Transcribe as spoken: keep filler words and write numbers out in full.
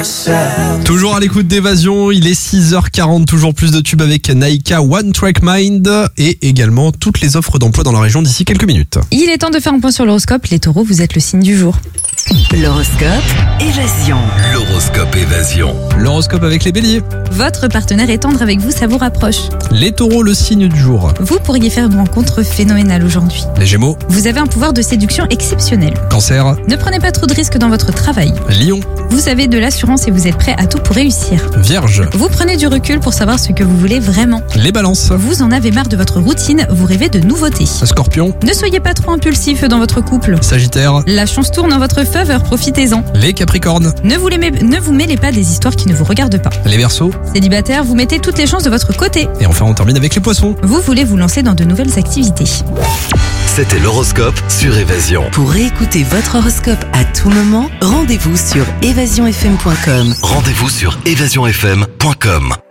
Toujours à l'écoute d'Évasion, il est six heures quarante, toujours plus de tubes avec Naika, One Track Mind et également toutes les offres d'emploi dans la région d'ici quelques minutes. Il est temps de faire un point sur l'horoscope. Les taureaux, vous êtes le signe du jour. L'horoscope Évasion. L'horoscope Évasion. L'horoscope avec les béliers. Votre partenaire est tendre avec vous, ça vous rapproche. Les taureaux, le signe du jour. Vous pourriez faire une rencontre phénoménale aujourd'hui. Les gémeaux. Vous avez un pouvoir de séduction exceptionnel. Cancer. Ne prenez pas trop de risques dans votre travail. Lion. Vous avez de l'assurance et vous êtes prêt à tout pour réussir. Vierge. Vous prenez du recul pour savoir ce que vous voulez vraiment. Les balances. Vous en avez marre de votre routine, vous rêvez de nouveautés. Scorpion. Ne soyez pas trop impulsif dans votre couple. Sagittaire. La chance tourne en votre faveur, profitez-en. Les capricornes. Ne vous, les mê- ne vous mêlez pas des histoires qui ne vous regardent pas. Les verseaux. Célibataire, vous mettez toutes les chances de votre côté. Et enfin on termine avec les poissons. Vous voulez vous lancer dans de nouvelles activités. C'était l'horoscope sur Évasion. Pour réécouter votre horoscope à tout moment, rendez-vous sur évasion f m point com. Rendez-vous sur évasion f m point com.